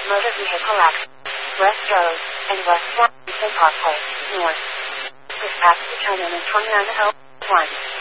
Motor vehicle accident. West Road and West Washington Parkway, north. This passes the turn in 2901.